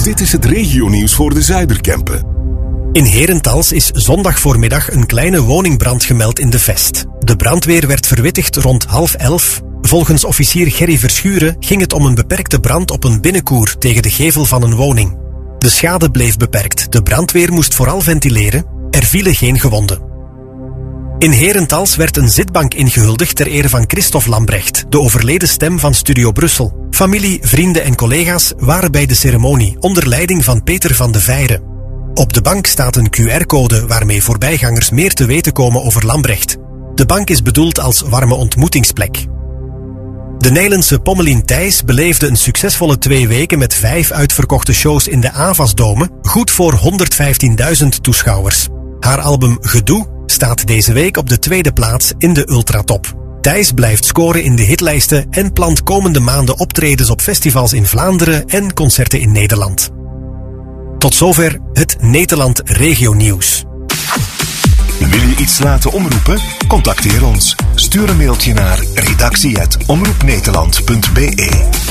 Dit is het regionieuws voor de Zuiderkempen. In Herentals is zondag voormiddag een kleine woningbrand gemeld in de Vest. De brandweer werd verwittigd rond 10:30. Volgens officier Gerry Verschuren ging het om een beperkte brand op een binnenkoer tegen de gevel van een woning. De schade bleef beperkt. De brandweer moest vooral ventileren. Er vielen geen gewonden. In Herentals werd een zitbank ingehuldigd ter ere van Christophe Lambrecht, de overleden stem van Studio Brussel. Familie, vrienden en collega's waren bij de ceremonie onder leiding van Peter van de Veire. Op de bank staat een QR-code waarmee voorbijgangers meer te weten komen over Lambrecht. De bank is bedoeld als warme ontmoetingsplek. De Nijlense Pommelien Thijs beleefde een succesvolle 2 weken met 5 uitverkochte shows in de Avasdome, goed voor 115.000 toeschouwers. Haar album Gedoe staat deze week op de 2e plaats in de Ultratop. Thijs blijft scoren in de hitlijsten en plant komende maanden optredens op festivals in Vlaanderen en concerten in Nederland. Tot zover het Nederland Regionieuws. Wil je iets laten omroepen? Contacteer ons. Stuur een mailtje naar redactie@omroepnederland.be.